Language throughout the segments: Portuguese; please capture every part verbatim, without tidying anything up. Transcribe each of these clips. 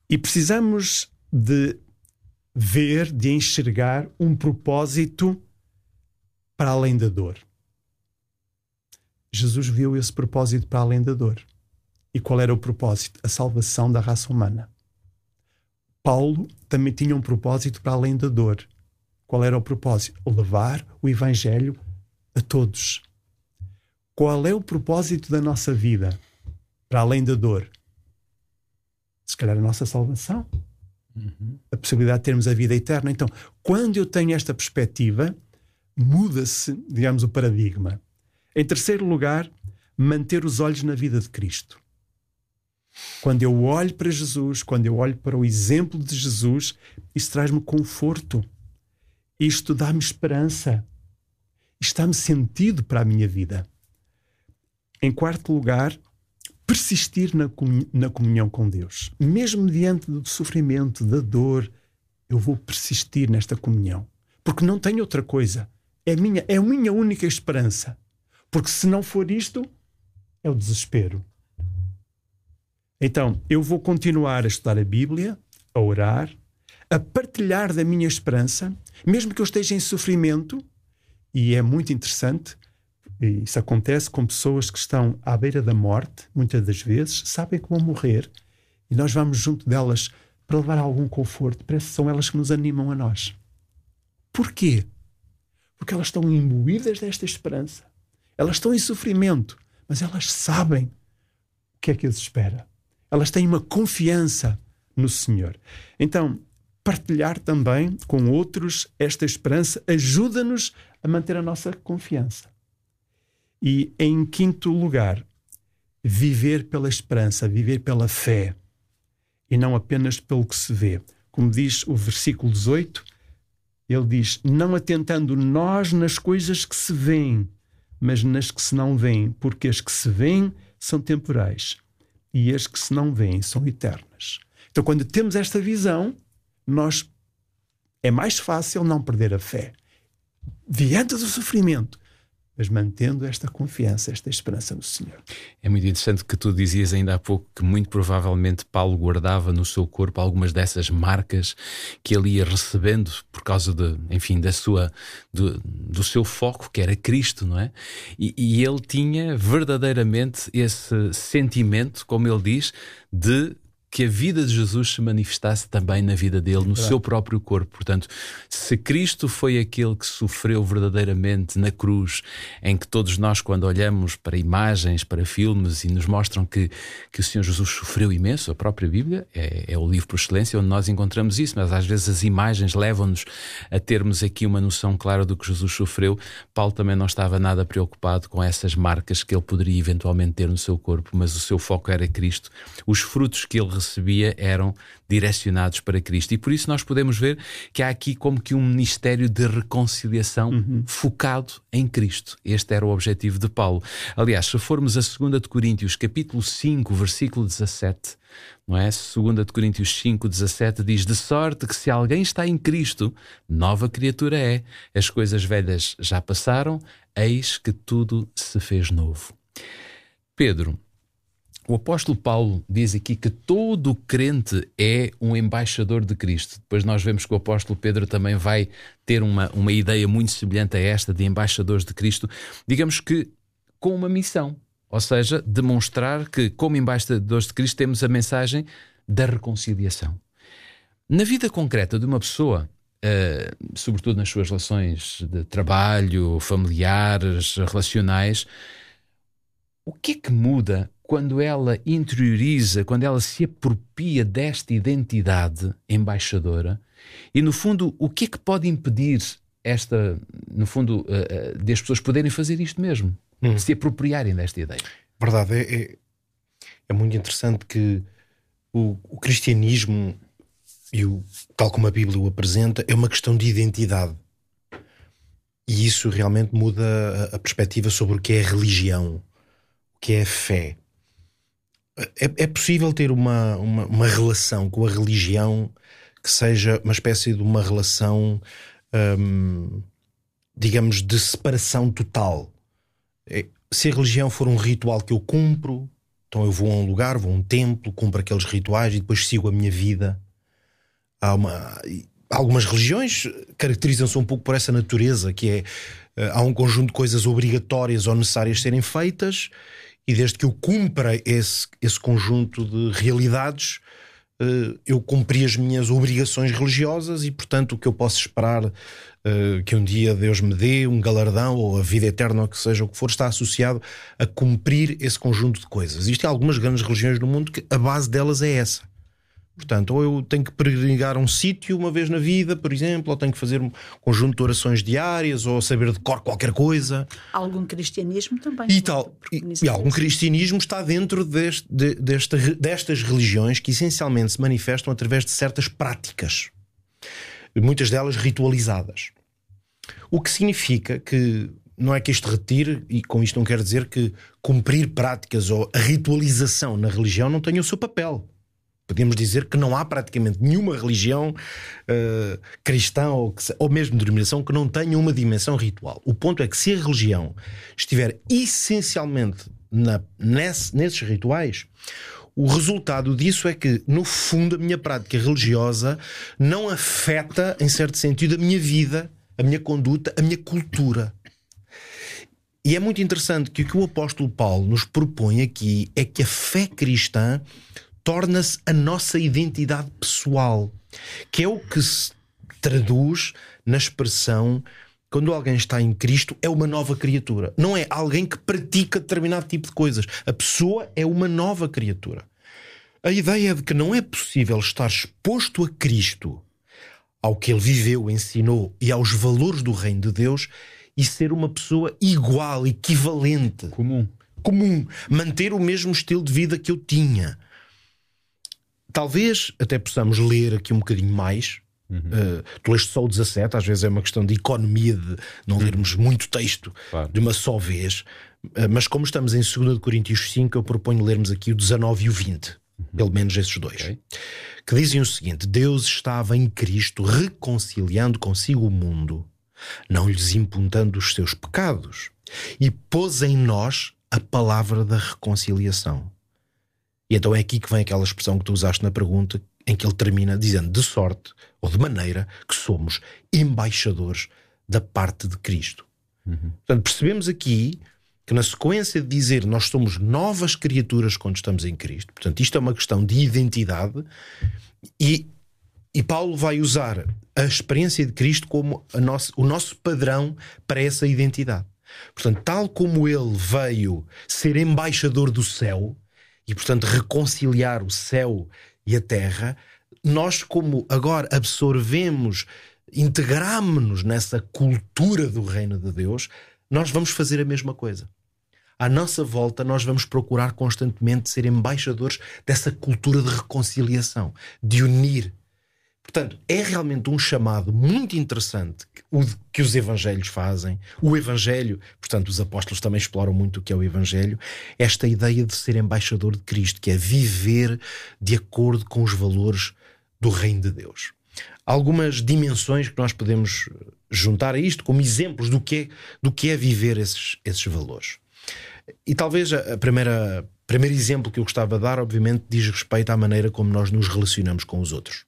E precisamos de ver, de enxergar um propósito para além da dor. Jesus viu esse propósito para além da dor. E qual era o propósito? A salvação da raça humana. Paulo também tinha um propósito para além da dor. Qual era o propósito? Levar o Evangelho a todos. Qual é o propósito da nossa vida para além da dor? Se calhar a nossa salvação. Uhum. A possibilidade de termos a vida eterna. Então, quando eu tenho esta perspectiva, muda-se, digamos, o paradigma. Em terceiro lugar, manter os olhos na vida de Cristo. Quando eu olho para Jesus, quando eu olho para o exemplo de Jesus, isso traz-me conforto. Isto dá-me esperança. Isto dá-me sentido para a minha vida. Em quarto lugar, persistir na, comun- na comunhão com Deus. Mesmo diante do sofrimento, da dor, eu vou persistir nesta comunhão. Porque não tenho outra coisa. É, minha, é a minha única esperança. Porque se não for isto, é o desespero. Então, eu vou continuar a estudar a Bíblia, a orar, a partilhar da minha esperança, mesmo que eu esteja em sofrimento, e é muito interessante, e isso acontece com pessoas que estão à beira da morte, muitas das vezes, sabem que vão morrer, e nós vamos junto delas para levar algum conforto. Parece que são elas que nos animam a nós. Porquê? Porque elas estão imbuídas desta esperança. Elas estão em sofrimento, mas elas sabem o que é que as espera. Elas têm uma confiança no Senhor. Então, partilhar também com outros esta esperança ajuda-nos a manter a nossa confiança. E, em quinto lugar, viver pela esperança, viver pela fé, e não apenas pelo que se vê. Como diz o versículo dezoito, ele diz, não atentando nós nas coisas que se veem, mas nas que se não veem, porque as que se veem são temporais e as que se não veem são eternas. Então, quando temos esta visão, nós é mais fácil não perder a fé diante do sofrimento, mas mantendo esta confiança, esta esperança no Senhor. É muito interessante que tu dizias ainda há pouco que muito provavelmente Paulo guardava no seu corpo algumas dessas marcas que ele ia recebendo por causa de, enfim, da sua, do, do seu foco, que era Cristo, não é? E, e ele tinha verdadeiramente esse sentimento, como ele diz, de que a vida de Jesus se manifestasse também na vida dele, no seu próprio corpo. Portanto, se Cristo foi aquele que sofreu verdadeiramente na cruz, em que todos nós, quando olhamos para imagens, para filmes e nos mostram que, que o Senhor Jesus sofreu imenso, a própria Bíblia é, é o livro por excelência onde nós encontramos isso, mas às vezes as imagens levam-nos a termos aqui uma noção clara do que Jesus sofreu. Paulo também não estava nada preocupado com essas marcas que ele poderia eventualmente ter no seu corpo, mas o seu foco era Cristo. Os frutos que ele recebia eram direcionados para Cristo. E por isso nós podemos ver que há aqui como que um ministério de reconciliação uhum. focado em Cristo. Este era o objetivo de Paulo. Aliás, se formos a segunda de Coríntios, capítulo cinco, versículo dezassete, não é? segunda de Coríntios cinco, dezassete diz, de sorte que se alguém está em Cristo, nova criatura é. As coisas velhas já passaram, eis que tudo se fez novo. Pedro, o apóstolo Paulo diz aqui que todo crente é um embaixador de Cristo. Depois nós vemos que o apóstolo Pedro também vai ter uma, uma ideia muito semelhante a esta de embaixadores de Cristo, digamos que com uma missão, ou seja, demonstrar que como embaixadores de Cristo temos a mensagem da reconciliação. Na vida concreta de uma pessoa, uh, sobretudo nas suas relações de trabalho, familiares, relacionais, o que é que muda quando ela interioriza, quando ela se apropria desta identidade embaixadora? E, no fundo, o que é que pode impedir esta, no fundo, uh, uh, das pessoas poderem fazer isto mesmo? Hum. Se apropriarem desta ideia? Verdade, é, é, é muito interessante que o, o cristianismo, e o, tal como a Bíblia o apresenta, é uma questão de identidade. E isso realmente muda a, a perspectiva sobre o que é a religião, o que é a fé. É, é possível ter uma, uma, uma relação com a religião que seja uma espécie de uma relação, hum, digamos, de separação total. É, se a religião for um ritual que eu cumpro, Então eu vou a um lugar, vou a um templo, cumpro aqueles rituais e depois sigo a minha vida. Há uma... Algumas religiões caracterizam-se um pouco por essa natureza, que é, há um conjunto de coisas obrigatórias ou necessárias serem feitas, e desde que eu cumpra esse, esse conjunto de realidades, eu cumpri as minhas obrigações religiosas e, portanto, o que eu posso esperar que um dia Deus me dê, um galardão ou a vida eterna, ou que seja o que for, está associado a cumprir esse conjunto de coisas. Existem algumas grandes religiões no mundo que a base delas é essa. Portanto, ou eu tenho que peregrinar a um sítio uma vez na vida, por exemplo, ou tenho que fazer um conjunto de orações diárias, ou saber de cor qualquer coisa. Algum cristianismo também. E tal. E, e algum cristianismo está dentro deste, de, desta, destas religiões que essencialmente se manifestam através de certas práticas, muitas delas ritualizadas. O que significa que não é que isto retire, e com isto não quero dizer que cumprir práticas ou a ritualização na religião não tenha o seu papel. Podemos dizer que não há praticamente nenhuma religião uh, cristã ou, que, ou mesmo denominação que não tenha uma dimensão ritual. O ponto é que se a religião estiver essencialmente na, nesse, nesses rituais, o resultado disso é que, no fundo, a minha prática religiosa não afeta, em certo sentido, a minha vida, a minha conduta, a minha cultura. E é muito interessante que o que o apóstolo Paulo nos propõe aqui é que a fé cristã torna-se a nossa identidade pessoal, que é o que se traduz na expressão: quando alguém está em Cristo é uma nova criatura. Não é alguém que pratica determinado tipo de coisas. A pessoa é uma nova criatura. A ideia de que não é possível estar exposto a Cristo, ao que ele viveu, ensinou e aos valores do reino de Deus, e ser uma pessoa igual, equivalente, comum, comum, manter o mesmo estilo de vida que eu tinha. Talvez até possamos ler aqui um bocadinho mais. Uhum. Uh, tu leste só o dezassete, às vezes é uma questão de economia, de não uhum. lermos muito texto claro. De uma só vez. Uh, mas como estamos em dois Coríntios cinco, eu proponho lermos aqui o dezanove e o vinte, uhum. pelo menos esses dois, okay. que dizem o seguinte: Deus estava em Cristo reconciliando consigo o mundo, não lhes imputando os seus pecados, e pôs em nós a palavra da reconciliação. E então é aqui que vem aquela expressão que tu usaste na pergunta, em que ele termina dizendo: de sorte, ou de maneira, que somos embaixadores da parte de Cristo. Uhum. Portanto, percebemos aqui que na sequência de dizer nós somos novas criaturas quando estamos em Cristo, portanto isto é uma questão de identidade, e, e Paulo vai usar a experiência de Cristo como a nosso, o nosso padrão para essa identidade. Portanto, tal como ele veio ser embaixador do céu, e portanto reconciliar o céu e a terra, nós, como agora absorvemos, integramos-nos nessa cultura do reino de Deus, nós vamos fazer a mesma coisa. À nossa volta nós vamos procurar constantemente ser embaixadores dessa cultura de reconciliação, de unir. Portanto, é realmente um chamado muito interessante o que os evangelhos fazem. O evangelho, portanto, os apóstolos também exploram muito o que é o evangelho, esta ideia de ser embaixador de Cristo, que é viver de acordo com os valores do reino de Deus. Algumas dimensões que nós podemos juntar a isto como exemplos do que é, do que é viver esses, esses valores. E talvez a primeira, primeiro exemplo que eu gostava de dar, obviamente, diz respeito à maneira como nós nos relacionamos com os outros.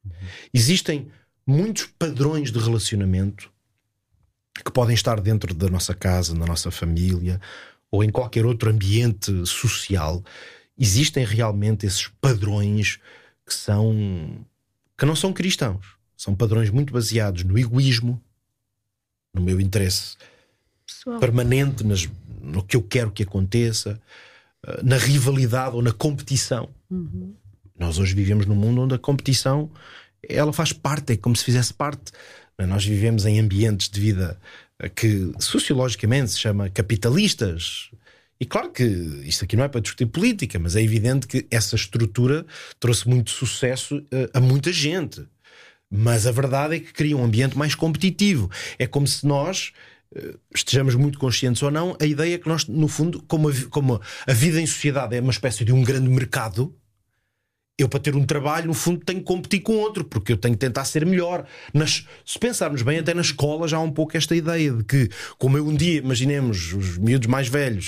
Existem muitos padrões de relacionamento que podem estar dentro da nossa casa, na nossa família ou em qualquer outro ambiente social. Existem realmente esses padrões que são que não são cristãos. São padrões muito baseados no egoísmo, no meu interesse pessoal permanente, nas, no que eu quero que aconteça, na rivalidade ou na competição. Uhum. Nós hoje vivemos num mundo onde a competição, ela faz parte, é como se fizesse parte. Nós vivemos em ambientes de vida que sociologicamente se chama capitalistas. E claro que isto aqui não é para discutir política, mas é evidente que essa estrutura trouxe muito sucesso a muita gente. Mas a verdade é que cria um ambiente mais competitivo. É como se nós, estejamos muito conscientes ou não, a ideia é que nós, no fundo, como a, como a vida em sociedade é uma espécie de um grande mercado, eu, para ter um trabalho, no fundo, tenho que competir com outro, porque eu tenho que tentar ser melhor. Nas, se pensarmos bem, até na escola já há um pouco esta ideia de que, como eu um dia, imaginemos, os miúdos mais velhos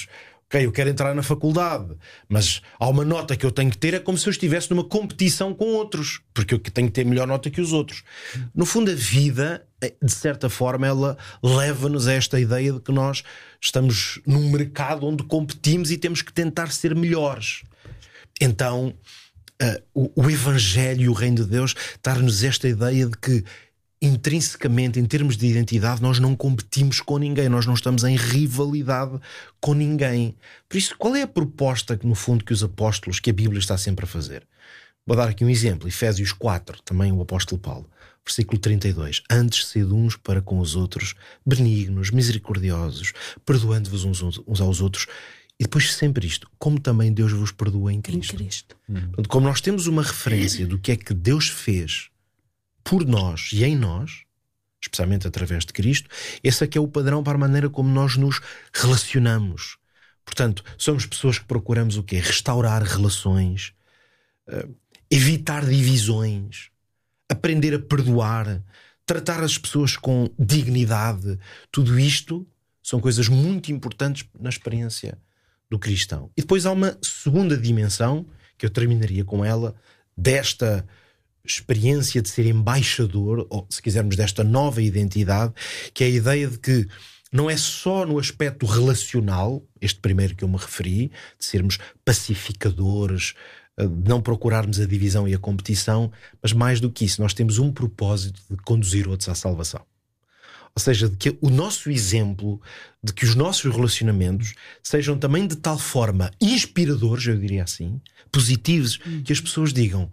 Ok, eu quero entrar na faculdade, mas há uma nota que eu tenho que ter, é como se eu estivesse numa competição com outros, porque eu tenho que ter melhor nota que os outros. No fundo, a vida, de certa forma, ela leva-nos a esta ideia de que nós estamos num mercado onde competimos e temos que tentar ser melhores. Então, uh, o, o Evangelho e o Reino de Deus dar-nos esta ideia de que, intrinsecamente, em termos de identidade, nós não competimos com ninguém, nós não estamos em rivalidade com ninguém. Por isso, qual é a proposta que, no fundo, que os apóstolos, que a Bíblia está sempre a fazer? Vou dar aqui um exemplo, Efésios quatro, também o apóstolo Paulo, versículo trinta e dois. Antes sede uns para com os outros, benignos, misericordiosos, perdoando-vos uns, uns aos outros. E depois sempre isto, como também Deus vos perdoa em Cristo. Em Cristo. Hum. Portanto, como nós temos uma referência do que é que Deus fez por nós e em nós, especialmente através de Cristo, esse aqui é o padrão para a maneira como nós nos relacionamos. Portanto, somos pessoas que procuramos o quê? Restaurar relações, uh, evitar divisões, aprender a perdoar, tratar as pessoas com dignidade. Tudo isto são coisas muito importantes na experiência do cristão. E depois há uma segunda dimensão, que eu terminaria com ela, desta experiência de ser embaixador, ou se quisermos desta nova identidade, que é a ideia de que não é só no aspecto relacional, este primeiro que eu me referi, de sermos pacificadores, de não procurarmos a divisão e a competição, mas mais do que isso, nós temos um propósito de conduzir outros à salvação. Ou seja, de que o nosso exemplo, de que os nossos relacionamentos sejam também de tal forma inspiradores, eu diria assim, positivos, hum. que as pessoas digam: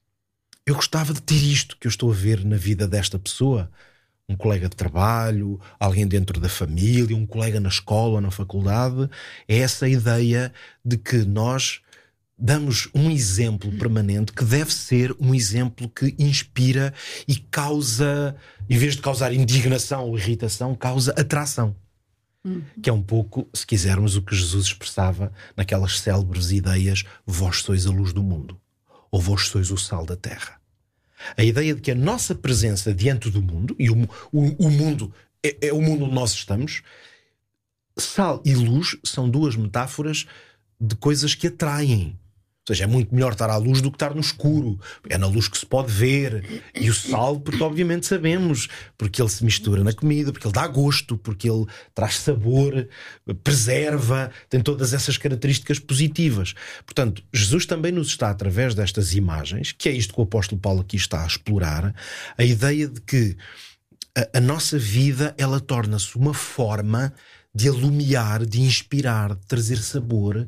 eu gostava de ter isto que eu estou a ver na vida desta pessoa, um colega de trabalho, alguém dentro da família, um colega na escola, na faculdade. É essa ideia de que nós damos um exemplo permanente que deve ser um exemplo que inspira e causa, em vez de causar indignação ou irritação, causa atração. Uhum. Que é um pouco, se quisermos, o que Jesus expressava naquelas célebres ideias: vós sois a luz do mundo, ou vós sois o sal da terra. A ideia de que a nossa presença diante do mundo, e o, o, o mundo é, é o mundo onde nós estamos, sal e luz são duas metáforas de coisas que atraem. Ou seja, é muito melhor estar à luz do que estar no escuro. É na luz que se pode ver. E o sal, porque obviamente sabemos, porque ele se mistura na comida, porque ele dá gosto, porque ele traz sabor, preserva, tem todas essas características positivas. Portanto, Jesus também nos está, através destas imagens, que é isto que o apóstolo Paulo aqui está a explorar, a ideia de que a, a nossa vida, ela torna-se uma forma de alumiar, de inspirar, de trazer sabor.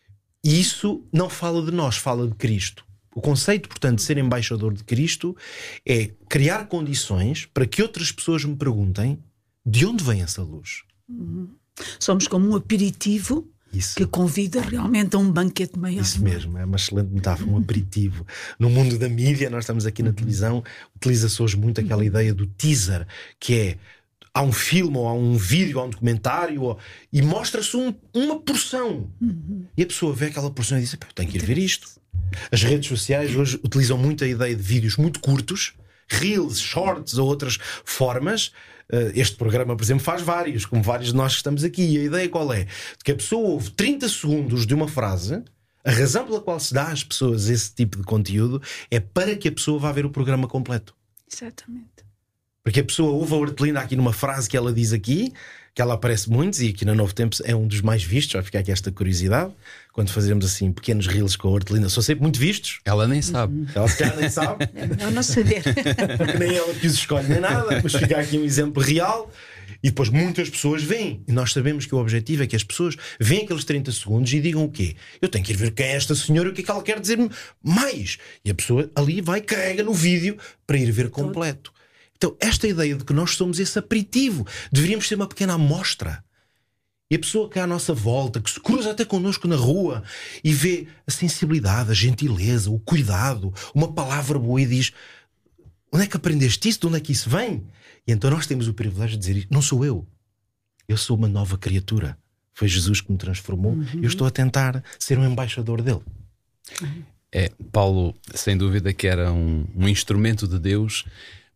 E isso não fala de nós, fala de Cristo. O conceito, portanto, de ser embaixador de Cristo é criar condições para que outras pessoas me perguntem: de onde vem essa luz? Uhum. Somos como um aperitivo isso. Que convida realmente a um banquete maior. Isso mesmo, é uma excelente metáfora, um aperitivo. No mundo da mídia, nós estamos aqui na televisão, utiliza-se hoje muito aquela ideia do teaser, que é: há um filme, ou há um vídeo, ou há um documentário, ou... e mostra-se um, uma porção. Uhum. E a pessoa vê aquela porção e diz: eu tenho que ir ver isto. As redes sociais hoje utilizam muito a ideia de vídeos muito curtos, reels, shorts ou outras formas. Este programa, por exemplo, faz vários, como vários de nós que estamos aqui. E a ideia qual é? De que a pessoa ouve trinta segundos de uma frase. A razão pela qual se dá às pessoas esse tipo de conteúdo é para que a pessoa vá ver o programa completo. Exatamente. Porque a pessoa ouve a Hortelina aqui numa frase que ela diz aqui, que ela aparece muitos, e aqui na Novo Tempo é um dos mais vistos. Vai ficar aqui esta curiosidade. Quando fazemos assim pequenos reels com a Hortelina, são sempre muito vistos. Ela nem sabe. Ela se calhar nem sabe. Eu não saber. Porque nem ela que os escolhe nem nada. Mas fica aqui um exemplo real. E depois muitas pessoas veem. E nós sabemos que o objetivo é que as pessoas veem aqueles trinta segundos e digam o quê? Eu tenho que ir ver quem é esta senhora e o que é que ela quer dizer mais. E a pessoa ali vai, carrega no vídeo para ir ver completo. Então, esta ideia de que nós somos esse aperitivo, deveríamos ser uma pequena amostra. E a pessoa que é à nossa volta, que se cruza até connosco na rua e vê a sensibilidade, a gentileza, o cuidado, uma palavra boa e diz: onde é que aprendeste isso? De onde é que isso vem? E então nós temos o privilégio de dizer: não sou eu, eu sou uma nova criatura. Foi Jesus que me transformou. Uhum. Eu estou a tentar ser um embaixador dele. É, Paulo, sem dúvida que era um, um instrumento de Deus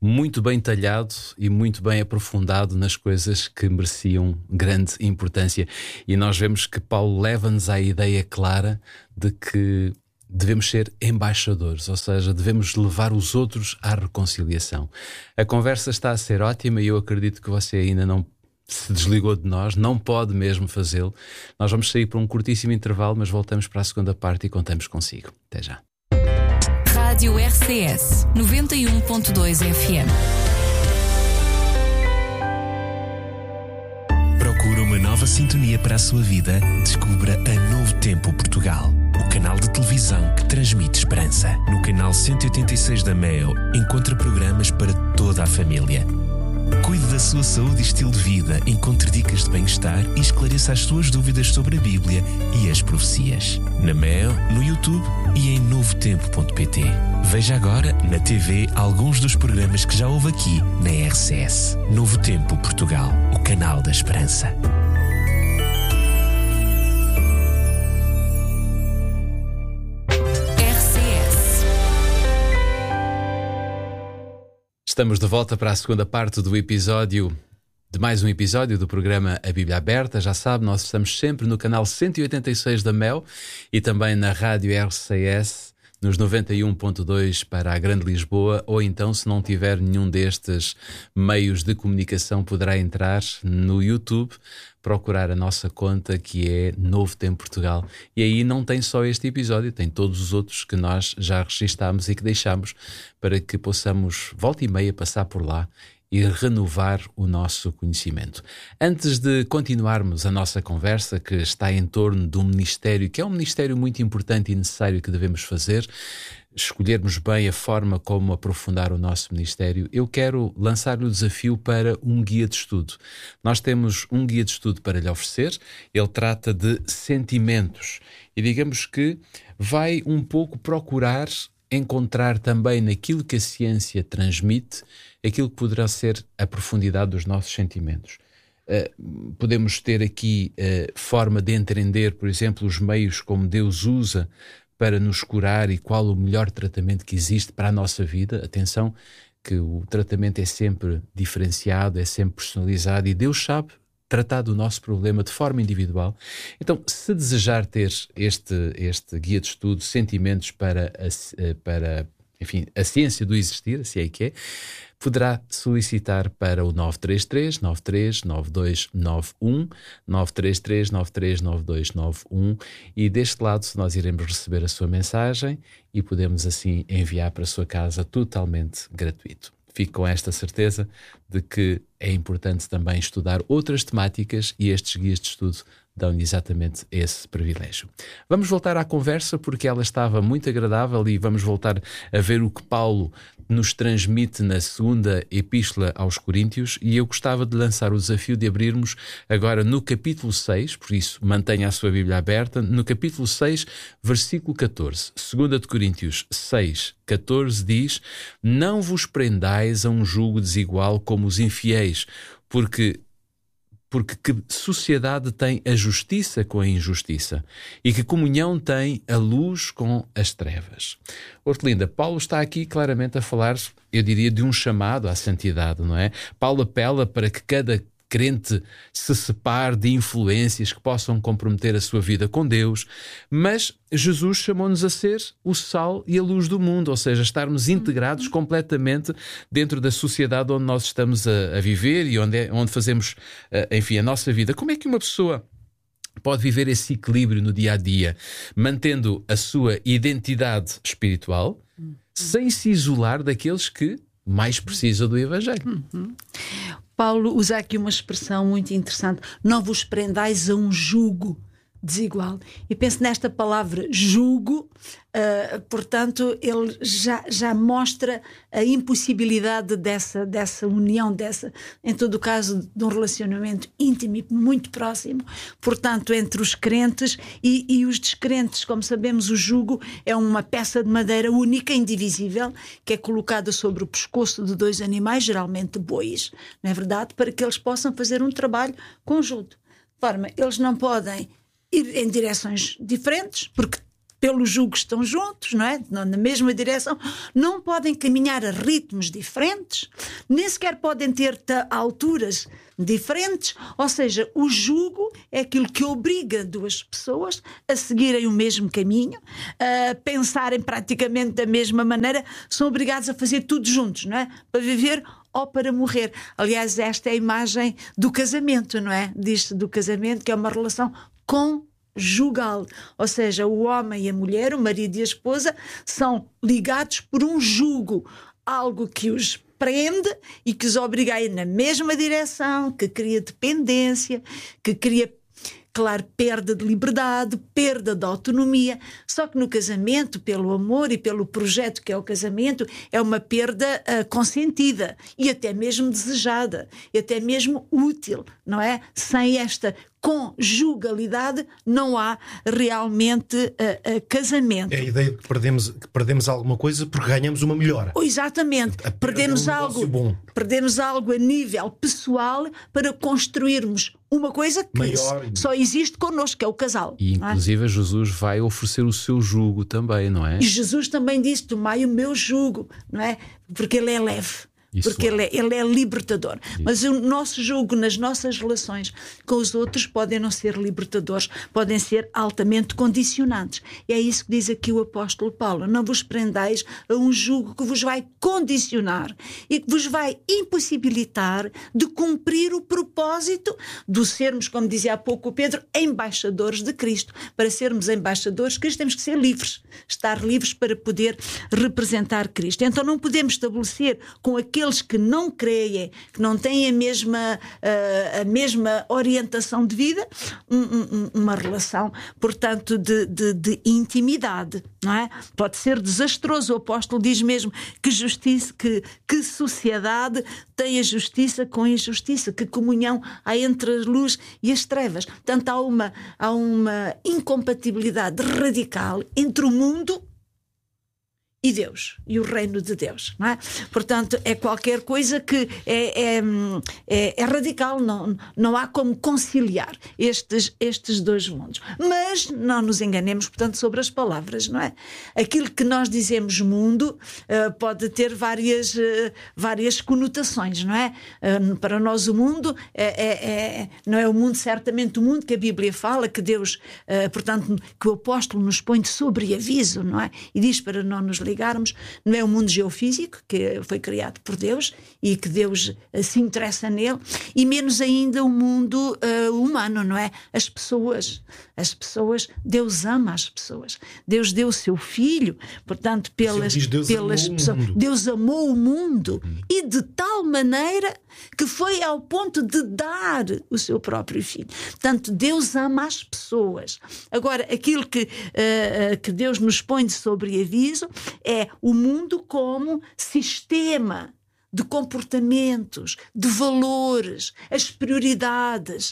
muito bem talhado e muito bem aprofundado nas coisas que mereciam grande importância. E nós vemos que Paulo leva-nos à ideia clara de que devemos ser embaixadores, ou seja, devemos levar os outros à reconciliação. A conversa está a ser ótima e eu acredito que você ainda não se desligou de nós, não pode mesmo fazê-lo. Nós vamos sair para um curtíssimo intervalo, mas voltamos para a segunda parte e contamos consigo. Até já. Rádio R C S noventa e um ponto dois F M. Procura uma nova sintonia para a sua vida? Descubra a Novo Tempo Portugal, o canal de televisão que transmite esperança. No canal cento e oitenta e seis da Mel, encontra programas para toda a família. Cuide da sua saúde e estilo de vida, encontre dicas de bem-estar e esclareça as suas dúvidas sobre a Bíblia e as profecias. Na Mel, no YouTube e em novo tempo ponto pt. Veja agora na T V alguns dos programas que já houve aqui na R C S. Novo Tempo Portugal, o canal da esperança. Estamos de volta para a segunda parte do episódio, de mais um episódio do programa A Bíblia Aberta. Já sabe, nós estamos sempre no canal cento e oitenta e seis da Mel e também na Rádio R C S, nos noventa e um ponto dois para a Grande Lisboa, ou então, se não tiver nenhum destes meios de comunicação, poderá entrar no YouTube, procurar a nossa conta, que é Novo Tempo Portugal. E aí não tem só este episódio, tem todos os outros que nós já registámos e que deixámos para que possamos, volta e meia, passar por lá e renovar o nosso conhecimento. Antes de continuarmos a nossa conversa, que está em torno de um ministério, que é um ministério muito importante e necessário que devemos fazer, escolhermos bem a forma como aprofundar o nosso ministério, eu quero lançar-lhe o desafio para um guia de estudo. Nós temos um guia de estudo para lhe oferecer, ele trata de sentimentos e digamos que vai um pouco procurar encontrar também naquilo que a ciência transmite aquilo que poderá ser a profundidade dos nossos sentimentos. Uh, podemos ter aqui uh, forma de entender, por exemplo, os meios como Deus usa para nos curar e qual o melhor tratamento que existe para a nossa vida. Atenção que o tratamento é sempre diferenciado, é sempre personalizado e Deus sabe tratar do nosso problema de forma individual. Então, se desejar ter este, este guia de estudo, Sentimentos para a, para, enfim, a Ciência do Existir, assim é que é, poderá solicitar para o nove três três, nove três nove dois nove um, nove três três, nove três nove dois nove um, e deste lado nós iremos receber a sua mensagem e podemos assim enviar para a sua casa totalmente gratuito. Fico com esta certeza de que é importante também estudar outras temáticas e estes guias de estudo dão-lhe exatamente esse privilégio. Vamos voltar à conversa porque ela estava muito agradável e vamos voltar a ver o que Paulo nos transmite na segunda epístola aos Coríntios e eu gostava de lançar o desafio de abrirmos agora no capítulo seis, por isso mantenha a sua Bíblia aberta, no capítulo seis, versículo catorze. segunda de Coríntios seis, catorze diz: não vos prendais a um jugo desigual como os infiéis, porque Porque que sociedade tem a justiça com a injustiça? E que comunhão tem a luz com as trevas? Hortelinda, Paulo está aqui claramente a falar, eu diria, de um chamado à santidade, não é? Paulo apela para que cada crente se separe de influências que possam comprometer a sua vida com Deus, mas Jesus chamou-nos a ser o sal e a luz do mundo, ou seja, estarmos integrados completamente dentro da sociedade onde nós estamos a, a viver e onde, é, onde fazemos, enfim, a nossa vida. Como é que uma pessoa pode viver esse equilíbrio no dia-a-dia, mantendo a sua identidade espiritual, sem se isolar daqueles que mais precisam do Evangelho? Uhum. Paulo usa aqui uma expressão muito interessante: não vos prendais a um jugo desigual. E penso nesta palavra jugo, uh, portanto, ele já, já mostra a impossibilidade dessa, dessa união, dessa, em todo o caso, de um relacionamento íntimo e muito próximo, portanto, entre os crentes e, e os descrentes. Como sabemos, o jugo é uma peça de madeira única, indivisível, que é colocada sobre o pescoço de dois animais, geralmente bois, não é verdade? Para que eles possam fazer um trabalho conjunto. De forma, eles não podem ir em direções diferentes, porque pelo jugo estão juntos, não é? Na mesma direção, não podem caminhar a ritmos diferentes, nem sequer podem ter alturas diferentes, ou seja, o jugo é aquilo que obriga duas pessoas a seguirem o mesmo caminho, a pensarem praticamente da mesma maneira, são obrigados a fazer tudo juntos, não é? Para viver ou para morrer. Aliás, esta é a imagem do casamento, não é? Diz-se do casamento que é uma relação conjugal, ou seja, o homem e a mulher, o marido e a esposa, são ligados por um jugo, algo que os prende e que os obriga a ir na mesma direção, que cria dependência, que cria, claro, perda de liberdade, perda de autonomia. Só que no casamento, pelo amor e pelo projeto que é o casamento, é uma perda uh, consentida e até mesmo desejada, e até mesmo útil, não é? Sem esta conjugalidade não há realmente uh, uh, casamento. É a ideia de que perdemos, que perdemos alguma coisa porque ganhamos uma melhor. Oh, exatamente. A perdemos é um algo, bom. perdemos algo a nível pessoal para construirmos uma coisa que maior. Só existe connosco, que é o casal. E inclusive é? Jesus vai oferecer o seu jugo também, não é? E Jesus também disse: tomai o meu jugo, não é? Porque ele é leve. Isso porque ele é, ele é libertador. Isso. Mas o nosso jugo nas nossas relações com os outros podem não ser libertadores, podem ser altamente condicionantes. E é isso que diz aqui o apóstolo Paulo: não vos prendais a um jugo que vos vai condicionar e que vos vai impossibilitar de cumprir o propósito de sermos, como dizia há pouco o Pedro, embaixadores de Cristo. Para sermos embaixadores de Cristo temos que ser livres, estar livres para poder representar Cristo. Então não podemos estabelecer com aquele aqueles que não creem, que não têm a mesma, uh, a mesma orientação de vida, um, um, uma relação, portanto, de, de, de intimidade, não é? Pode ser desastroso. O apóstolo diz mesmo que justiça, que, que sociedade tem a justiça com a injustiça, que comunhão há entre a luz e as trevas. Portanto, há uma, há uma incompatibilidade radical entre o mundo e Deus, e o reino de Deus, não é? Portanto, é qualquer coisa que é, é, é, é radical, não, não há como conciliar estes, estes dois mundos. Mas não nos enganemos, portanto, sobre as palavras, não é? Aquilo que nós dizemos mundo uh, pode ter várias, uh, várias conotações, não é? Uh, para nós o mundo é, é, é, não é o mundo, certamente o mundo que a Bíblia fala, que Deus, uh, portanto, que o apóstolo nos põe de sobreaviso, não é? E diz para não nos ligarmos, não é o mundo geofísico que foi criado por Deus e que Deus uh, se interessa nele, e menos ainda o mundo uh, humano, não é? As pessoas, as pessoas, Deus ama as pessoas. Deus deu o seu filho, portanto, pelas, Deus pelas amou pessoas. o mundo. Deus amou o mundo hum. e de tal maneira que foi ao ponto de dar o seu próprio filho. Portanto, Deus ama as pessoas. Agora, aquilo que, uh, que Deus nos põe de sobreaviso é o mundo como sistema de comportamentos, de valores, as prioridades,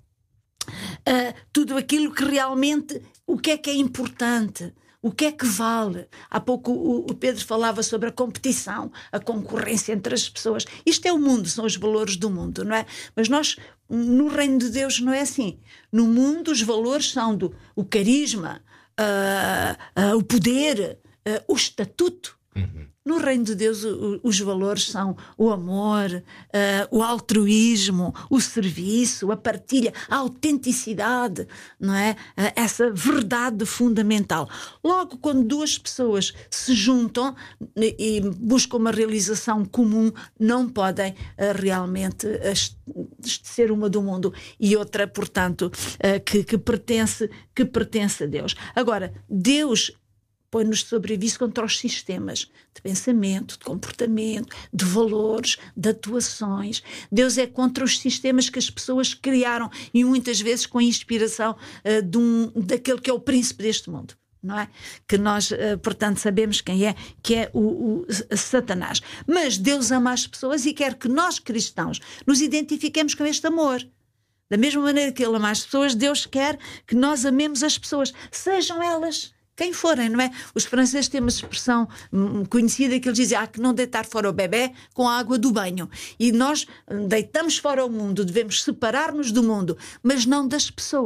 uh, tudo aquilo que realmente, o que é que é importante, o que é que vale. Há pouco o Pedro falava sobre a competição, a concorrência entre as pessoas. Isto é o mundo, são os valores do mundo, não é? Mas nós, no reino de Deus, não é assim. No mundo os valores são do, o carisma, uh, uh, o poder, uh, o estatuto. Uhum. No reino de Deus o, os valores são o amor, uh, o altruísmo, o serviço, a partilha, a autenticidade, não é? Uh, essa verdade fundamental. Logo, quando duas pessoas se juntam e buscam uma realização comum, não podem uh, realmente uh, ser uma do mundo e outra, portanto, uh, que, que, pertence, que pertence a Deus. Agora, Deus põe-nos de sobreaviso contra os sistemas de pensamento, de comportamento, de valores, de atuações. Deus é contra os sistemas que as pessoas criaram e muitas vezes com a inspiração uh, de um, daquele que é o príncipe deste mundo, não é? Que nós, uh, portanto, sabemos quem é, que é o, o Satanás. Mas Deus ama as pessoas e quer que nós, cristãos, nos identifiquemos com este amor. Da mesma maneira que Ele ama as pessoas, Deus quer que nós amemos as pessoas, sejam elas quem forem, não é? Os franceses têm uma expressão conhecida que eles dizem: há que não deitar fora o bebê com a água do banho. E nós deitamos fora o mundo, devemos separar-nos do mundo, mas não das pessoas.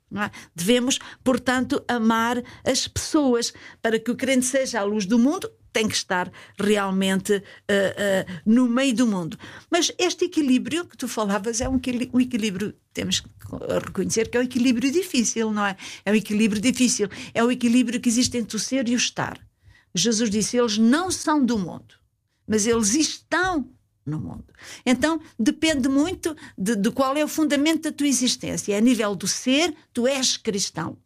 Não é? Devemos, portanto, amar as pessoas. Para que o crente seja a luz do mundo, tem que estar realmente uh, uh, no meio do mundo. Mas este equilíbrio que tu falavas é um equilíbrio, um equilíbrio, temos que reconhecer que é um equilíbrio difícil, não é? É um equilíbrio difícil. É o equilíbrio que existe entre o ser e o estar. Jesus disse, eles não são do mundo, mas eles estão no mundo. Então, depende muito de, de qual é o fundamento da tua existência. A nível do ser, tu és cristão.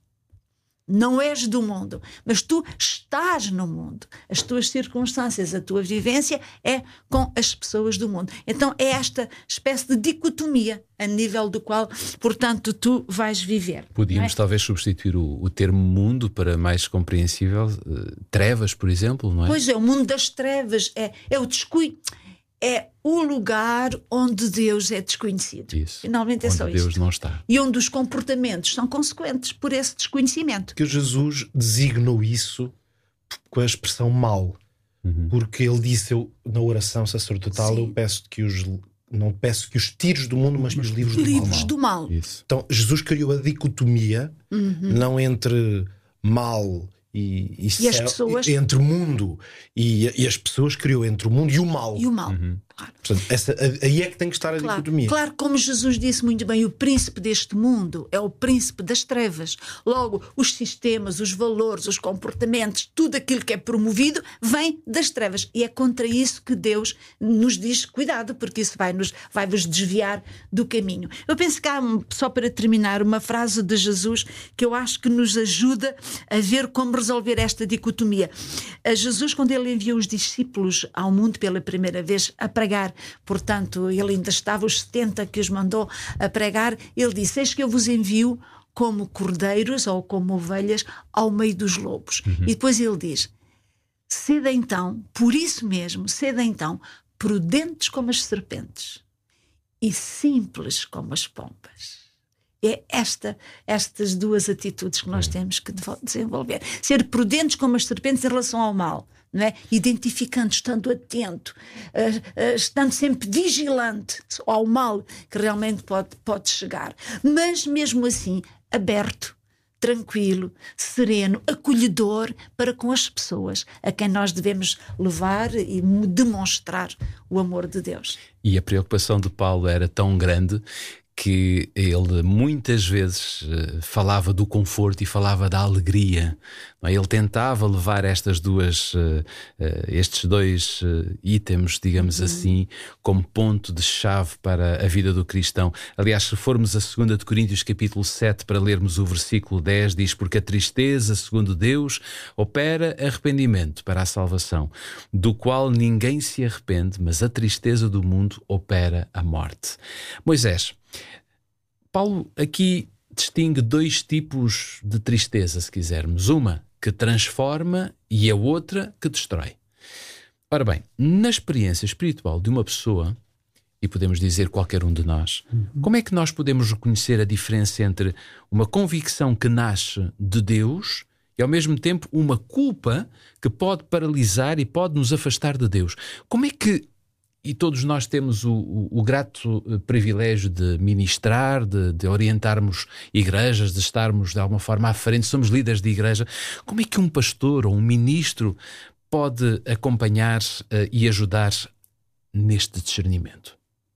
Não és do mundo, mas tu estás no mundo. As tuas circunstâncias, a tua vivência é com as pessoas do mundo. Então é esta espécie de dicotomia a nível do qual, portanto, tu vais viver. Podíamos é? talvez substituir o, o termo mundo para mais compreensível, uh, trevas, por exemplo, não é? Pois é, o mundo das trevas é, é o descuido. É o lugar onde Deus é desconhecido. Isso. Finalmente é onde só Deus isto. não está. E onde os comportamentos são consequentes por esse desconhecimento. Que Jesus designou isso com a expressão mal. Uhum. Porque ele disse, eu, na oração sacerdotal, Sim. eu peço que os, não peço que os tires do mundo, mas que os livros do mal. Livros do mal. Isso. Então Jesus criou a dicotomia, Uhum. não entre mal e, e, E as céu, pessoas. entre o mundo e, e as pessoas, criou entre o mundo e o mal. E o mal. Uhum. Claro. Portanto, essa, aí é que tem que estar a Claro, dicotomia. claro, como Jesus disse muito bem, o príncipe deste mundo é o príncipe das trevas. Logo, os sistemas, os valores, os comportamentos, tudo aquilo que é promovido vem das trevas. E é contra isso que Deus nos diz cuidado, porque isso vai-nos, vai-vos desviar do caminho. Eu penso que há, só para terminar, uma frase de Jesus que eu acho que nos ajuda a ver como resolver esta dicotomia. A Jesus, quando ele enviou os discípulos ao mundo pela primeira vez a pregar, portanto, ele ainda estava os setenta que os mandou a pregar, ele disse, eis que eu vos envio como cordeiros ou como ovelhas ao meio dos lobos. Uhum. E depois ele diz, sede então, por isso mesmo, sede então, prudentes como as serpentes e simples como as pombas. É esta, estas duas atitudes que nós temos que desenvolver. Ser prudentes como as serpentes em relação ao mal, não é? Identificando, estando atento, uh, uh, estando sempre vigilante ao mal que realmente pode, pode chegar. Mas mesmo assim, aberto, tranquilo, sereno, acolhedor para com as pessoas a quem nós devemos levar e demonstrar o amor de Deus. E a preocupação de Paulo era tão grande que ele muitas vezes uh, falava do conforto e falava da alegria. Não é? Ele tentava levar estas duas, uh, uh, estes dois uh, itens, digamos uhum. assim, como ponto de chave para a vida do cristão. Aliás, se formos a segunda de Coríntios capítulo sete para lermos o versículo dez, diz, porque a tristeza, segundo Deus, opera arrependimento para a salvação, do qual ninguém se arrepende, mas a tristeza do mundo opera a morte. Moisés, Paulo aqui distingue dois tipos de tristeza, se quisermos. Uma que transforma e a outra que destrói. Ora bem, na experiência espiritual de uma pessoa, e podemos dizer qualquer um de nós, uhum. como é que nós podemos reconhecer a diferença entre uma convicção que nasce de Deus e ao mesmo tempo uma culpa que pode paralisar e pode nos afastar de Deus? Como é que E todos nós temos o, o, o grato privilégio de ministrar, de, de orientarmos igrejas, de estarmos de alguma forma à frente, somos líderes de igreja. Como é que um pastor ou um ministro pode acompanhar uh, e ajudar neste discernimento?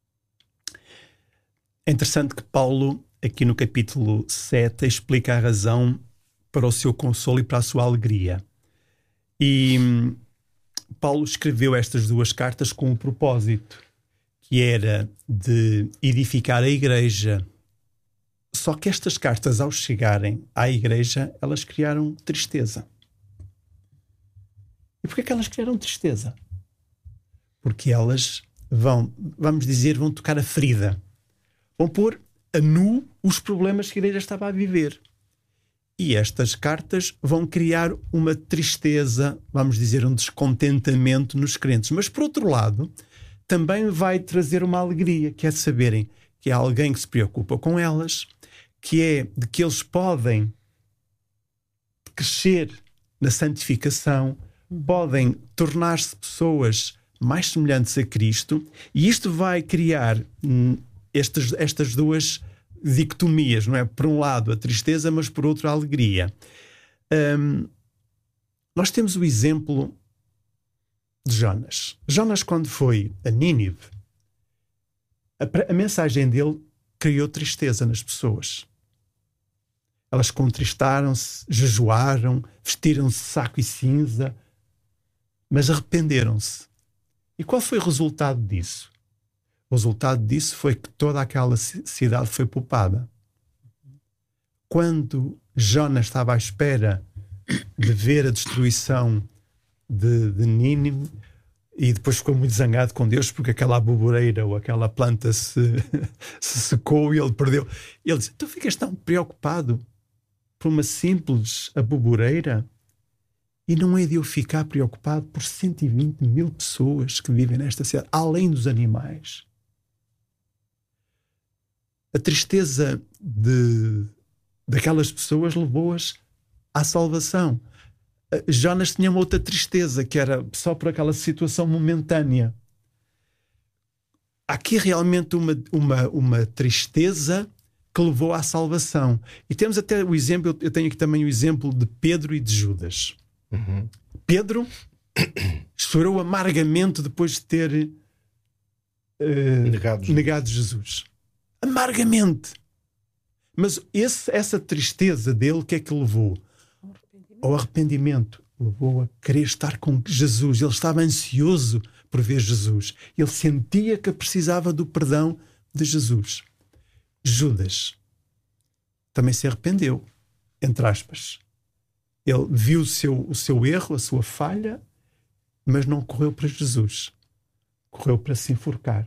É interessante que Paulo, aqui no capítulo sete, explica a razão para o seu consolo e para a sua alegria. E Paulo escreveu estas duas cartas com um propósito, que era de edificar a igreja. Só que estas cartas, ao chegarem à igreja, elas criaram tristeza. E porquê que elas criaram tristeza? Porque elas vão, vamos dizer, vão tocar a ferida. Vão pôr a nu os problemas que a igreja estava a viver. E estas cartas vão criar uma tristeza, vamos dizer, um descontentamento nos crentes. Mas, por outro lado, também vai trazer uma alegria, que é de saberem que há alguém que se preocupa com elas, que é de que eles podem crescer na santificação, podem tornar-se pessoas mais semelhantes a Cristo, e isto vai criar hum, estas, estas duas dicotomias, não é? Por um lado a tristeza, mas por outro a alegria. Um, nós temos o exemplo de Jonas. Jonas, quando foi a Nínive, a, a mensagem dele criou tristeza nas pessoas. Elas contristaram-se, jejuaram, vestiram-se de saco e cinza, mas arrependeram-se. E qual foi o resultado disso? O resultado disso foi que toda aquela cidade foi poupada. Quando Jonas estava à espera de ver a destruição de, de Nínive, e depois ficou muito zangado com Deus porque aquela aboboreira ou aquela planta se, se secou e ele perdeu. Ele disse: tu ficas tão preocupado por uma simples aboboreira, e não é de eu ficar preocupado por cento e vinte mil pessoas que vivem nesta cidade, além dos animais. A tristeza de, daquelas pessoas levou-as à salvação. Jonas tinha uma outra tristeza, que era só por aquela situação momentânea. Há aqui realmente uma, uma, uma tristeza que levou à salvação. E temos até o exemplo, eu tenho aqui também o exemplo de Pedro e de Judas. Uhum. Pedro chorou amargamente depois de ter uh, negado. negado Jesus. Amargamente. Mas esse, essa tristeza dele, o que é que levou? Ao arrependimento. Levou a querer estar com Jesus. Ele estava ansioso por ver Jesus. Ele sentia que precisava do perdão de Jesus. Judas também se arrependeu, entre aspas. Ele viu o seu, o seu erro, a sua falha, mas não correu para Jesus. Correu para se enforcar.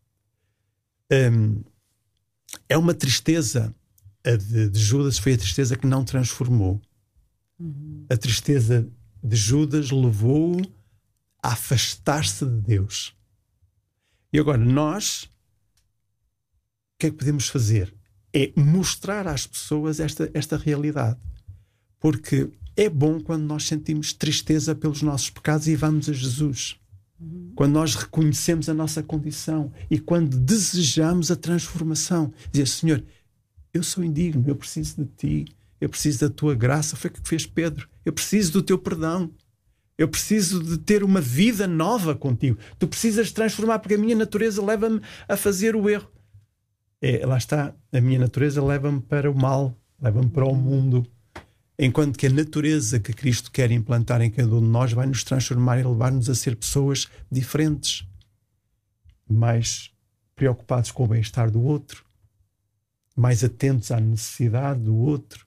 Hum, é uma tristeza. A de, de Judas foi a tristeza que não transformou. Uhum. A tristeza de Judas levou-o a afastar-se de Deus. E agora nós, o que é que podemos fazer? É mostrar às pessoas esta, esta realidade. Porque é bom quando nós sentimos tristeza pelos nossos pecados e vamos a Jesus. Uhum. Quando nós reconhecemos a nossa condição e quando desejamos a transformação. Dizer: Senhor, eu sou indigno, eu preciso de Ti, eu preciso da Tua graça. Foi o que fez Pedro. Eu preciso do Teu perdão. Eu preciso de ter uma vida nova contigo. Tu precisas transformar, porque a minha natureza leva-me a fazer o erro. É, lá está, a minha natureza leva-me para o mal, leva-me para o mundo. Enquanto que a natureza que Cristo quer implantar em cada um de nós vai nos transformar e levar-nos a ser pessoas diferentes, mais preocupados com o bem-estar do outro, mais atentos à necessidade do outro.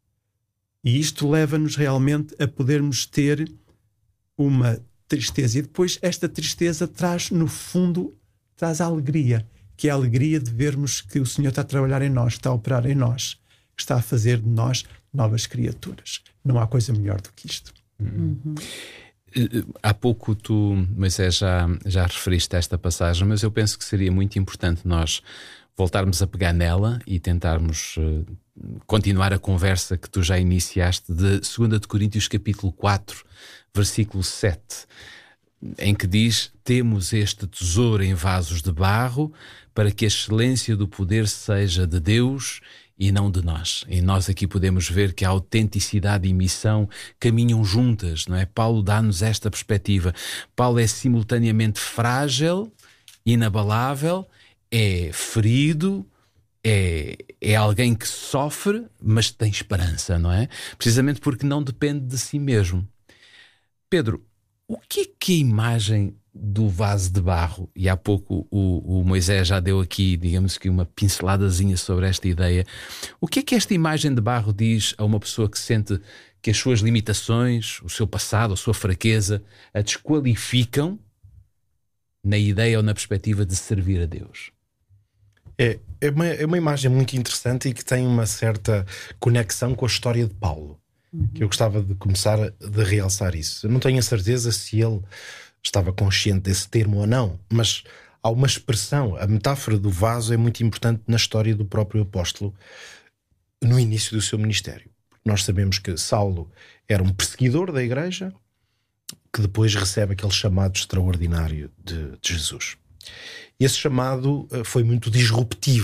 E isto leva-nos realmente a podermos ter uma tristeza. E depois esta tristeza traz, no fundo, traz a alegria, que é a alegria de vermos que o Senhor está a trabalhar em nós, está a operar em nós, está a fazer de nós novas criaturas. Não há coisa melhor do que isto. Uhum. Há pouco tu, Moisés, já, já referiste a esta passagem, mas eu penso que seria muito importante nós voltarmos a pegar nela e tentarmos uh, continuar a conversa que tu já iniciaste de dois de Coríntios capítulo quatro, versículo sete, em que diz: temos este tesouro em vasos de barro para que a excelência do poder seja de Deus e não de nós. E nós aqui podemos ver que a autenticidade e missão caminham juntas, não é? Paulo dá-nos esta perspectiva. Paulo é simultaneamente frágil, inabalável, é ferido, é, é alguém que sofre, mas tem esperança, não é? Precisamente porque não depende de si mesmo. Pedro, o que é que a imagem do vaso de barro, e há pouco o, o Moisés já deu aqui, digamos que uma pinceladazinha sobre esta ideia, o que é que esta imagem de barro diz a uma pessoa que sente que as suas limitações, o seu passado, a sua fraqueza, a desqualificam na ideia ou na perspectiva de servir a Deus? É, é, uma, é uma imagem muito interessante e que tem uma certa conexão com a história de Paulo, uhum. que eu gostava de começar a de realçar isso. Eu não tenho a certeza se ele estava consciente desse termo ou não, mas há uma expressão, a metáfora do vaso é muito importante na história do próprio apóstolo no início do seu ministério. Nós sabemos que Saulo era um perseguidor da igreja que depois recebe aquele chamado extraordinário de, de Jesus. Esse chamado foi muito disruptivo,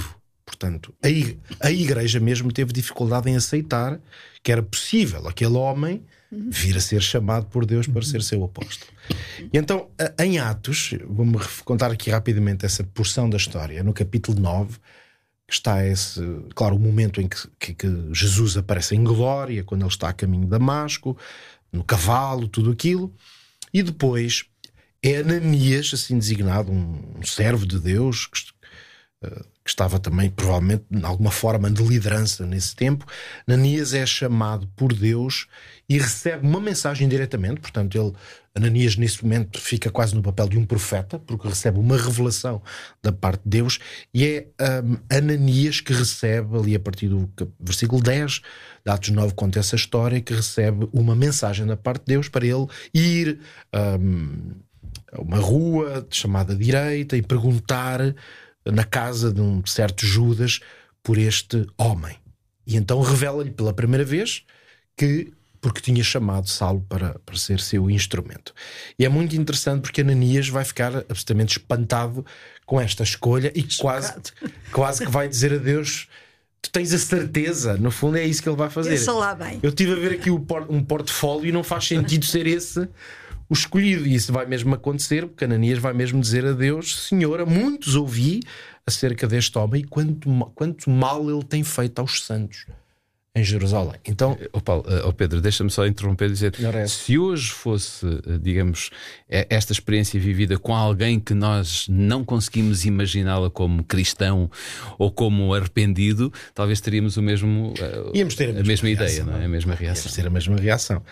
Portanto, a, ig- a igreja mesmo teve dificuldade em aceitar que era possível aquele homem vir a ser chamado por Deus para ser seu apóstolo. E então, a- em Atos, vou-me ref- contar aqui rapidamente essa porção da história, no capítulo nove, que está esse, claro, o momento em que, que, que Jesus aparece em glória, quando ele está a caminho de Damasco, no cavalo, tudo aquilo, e depois é Ananias, assim designado, um, um servo de Deus, que, uh, que estava também, provavelmente, de alguma forma de liderança nesse tempo. Ananias é chamado por Deus e recebe uma mensagem diretamente. Portanto, ele, Ananias, nesse momento, fica quase no papel de um profeta, porque recebe uma revelação da parte de Deus, e é um, Ananias que recebe, ali a partir do versículo dez de Atos nove, conta essa história, que recebe uma mensagem da parte de Deus para ele ir um, a uma rua chamada direita e perguntar na casa de um certo Judas por este homem. E então revela-lhe pela primeira vez que, porque tinha chamado Saulo para, para ser seu instrumento. E é muito interessante porque Ananias vai ficar absolutamente espantado com esta escolha e quase, quase que vai dizer a Deus: tu tens a certeza, no fundo é isso que ele vai fazer. Pensa lá bem. Eu estive a ver aqui um portfólio e não faz sentido ser esse o escolhido, e isso vai mesmo acontecer, porque Ananias vai mesmo dizer a Deus: Senhor, a muitos ouvi acerca deste homem e quanto, quanto mal ele tem feito aos santos em Jerusalém. Então, oh, Paulo, oh Pedro, deixa-me só interromper e dizer: é. se hoje fosse, digamos, esta experiência vivida com alguém que nós não conseguimos imaginá-la como cristão ou como arrependido, talvez teríamos o mesmo, íamos ter a mesma, a mesma reação, ideia, não é? A mesma reação. Íamos ter a mesma reação.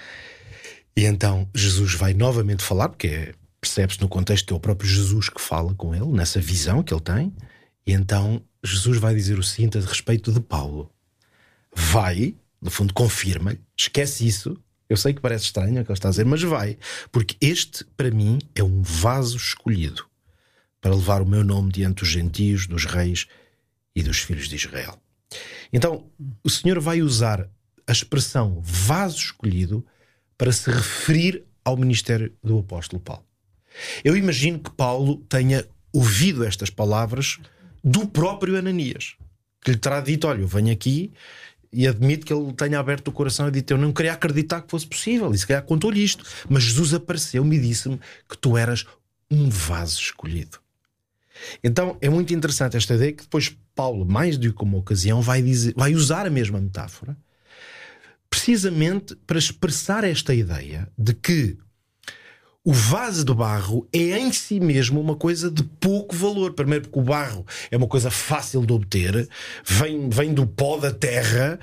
E então Jesus vai novamente falar, porque é, percebe-se no contexto que é o próprio Jesus que fala com ele, nessa visão que ele tem. E então Jesus vai dizer o seguinte a respeito de Paulo: vai, no fundo confirma-lhe, esquece isso, eu sei que parece estranho o que ele está a dizer, mas vai, porque este para mim é um vaso escolhido para levar o meu nome diante dos gentios, dos reis e dos filhos de Israel. Então o Senhor vai usar a expressão vaso escolhido para se referir ao ministério do apóstolo Paulo. Eu imagino que Paulo tenha ouvido estas palavras do próprio Ananias, que lhe terá dito: olha, eu venho aqui, e admito que ele tenha aberto o coração e dito: eu não queria acreditar que fosse possível, e se calhar contou-lhe isto, mas Jesus apareceu-me e disse-me que tu eras um vaso escolhido. Então é muito interessante esta ideia, que depois Paulo, mais do que uma ocasião, vai, dizer, vai usar a mesma metáfora precisamente para expressar esta ideia de que o vaso de barro é em si mesmo uma coisa de pouco valor. Primeiro porque o barro é uma coisa fácil de obter, vem, vem do pó da terra.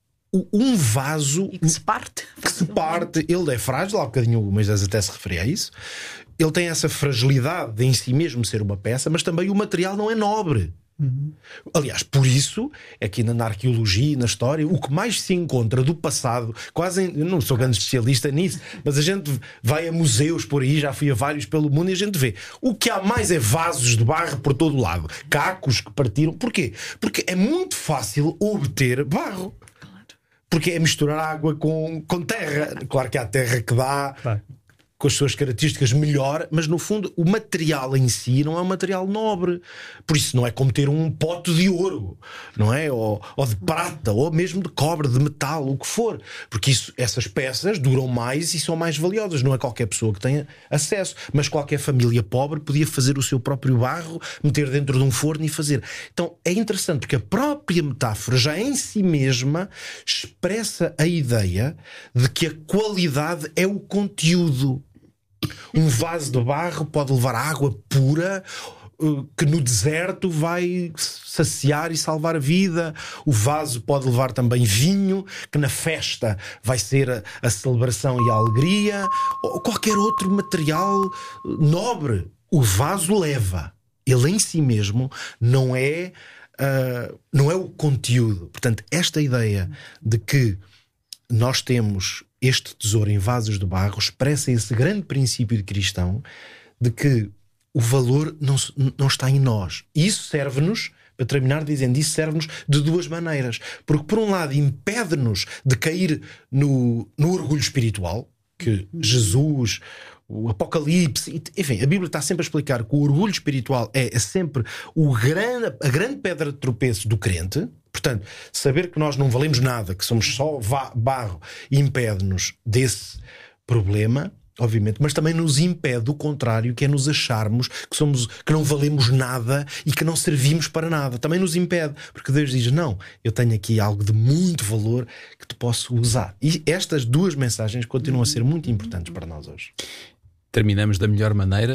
Um vaso e que se parte, que se parte, ele é frágil, há um bocadinho o Moisés até se referia a isso. Ele tem essa fragilidade de em si mesmo ser uma peça, mas também o material não é nobre. Uhum. Aliás, por isso é que na arqueologia e na história o que mais se encontra do passado, quase em, eu não sou grande especialista nisso, mas a gente vai a museus por aí, já fui a vários pelo mundo, e a gente vê o que há mais é vasos de barro por todo o lado, cacos que partiram. Porquê? Porque é muito fácil obter barro, porque é misturar água com, com terra. Claro que há terra que dá, claro, com as suas características melhor, mas no fundo o material em si não é um material nobre. Por isso não é como ter um pote de ouro, não é? Ou, ou de prata, ou mesmo de cobre, de metal, o que for. Porque isso, essas peças duram mais e são mais valiosas. Não é qualquer pessoa que tenha acesso, mas qualquer família pobre podia fazer o seu próprio barro, meter dentro de um forno e fazer. Então é interessante porque a própria metáfora já em si mesma expressa a ideia de que a qualidade é o conteúdo. Um vaso de barro pode levar água pura, que no deserto vai saciar e salvar a vida. O vaso pode levar também vinho, que na festa vai ser a, a celebração e a alegria. Ou qualquer outro material nobre. O vaso leva. Ele em si mesmo não é, uh, não é o conteúdo. Portanto, esta ideia de que nós temos este tesouro em vasos de barro expressa esse grande princípio de cristão de que o valor não, não está em nós. E isso serve-nos, para terminar dizendo, isso serve-nos de duas maneiras. Porque por um lado impede-nos de cair no, no orgulho espiritual, que Jesus, o Apocalipse, enfim, a Bíblia está sempre a explicar que o orgulho espiritual é, é sempre o grande, a grande pedra de tropeço do crente. Portanto, saber que nós não valemos nada, que somos só barro, impede-nos desse problema, obviamente, mas também nos impede do contrário, que é nos acharmos que, somos, que não valemos nada e que não servimos para nada. Também nos impede, porque Deus diz, não, eu tenho aqui algo de muito valor que te posso usar. E estas duas mensagens continuam a ser muito importantes para nós hoje. Terminamos da melhor maneira.